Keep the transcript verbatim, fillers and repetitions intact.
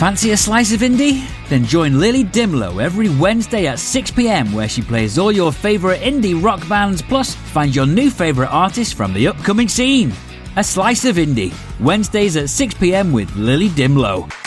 Fancy a slice of indie? Then join Lily Dimlow every Wednesday at six p.m, where she plays all your favourite indie rock bands, plus find your new favourite artists from the upcoming scene. A Slice of Indie, Wednesdays at six p.m with Lily Dimlow.